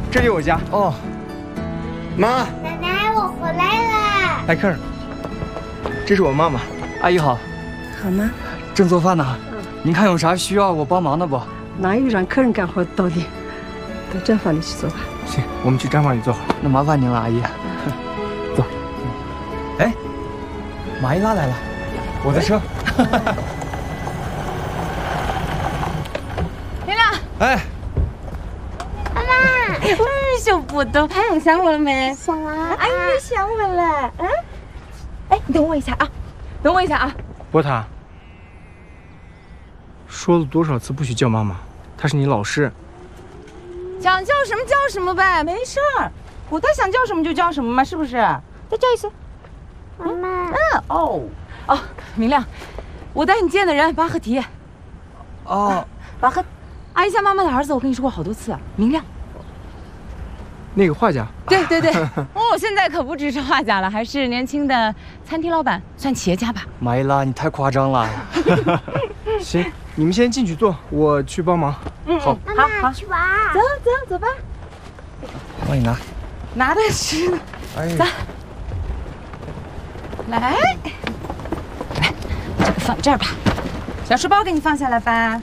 这里我家。哦，妈， 奶奶，我回来了。 来客人，这是我妈妈。阿姨好。 好吗？ 正做饭呢。您看有啥需要我帮忙的不？ 哪有让客人干活到底？到毡房里去做吧。 行，我们去毡房里坐会儿。那麻烦您了，阿姨。走。哎，马伊拉来了，我的车。 明亮， 哎， 妈妈， 小布豆，想我了没？ 想啊。 哎，你想我了啊？哎，你等我一下啊，等我一下啊。 波塔，说了多少次不许叫妈妈？她是你老师。 想叫什么叫什么呗，没事儿。我他想叫什么就叫什么嘛，是不是？再叫一次。 妈妈。 哦，明亮，我带你见的人巴赫提。 哦， 巴赫，阿姨家妈妈的儿子，我跟你说过好多次，明亮。 那个画家。 对。哦，现在可不只是画家了，还是年轻的餐厅老板，算企业家吧。 马伊拉，你太夸张了。行，你们先进去坐，我去帮忙。好， 好，去玩。 走吧。 帮你拿。 拿的是。 哎。 走。来，这个放这儿吧。小书包给你放下来吧。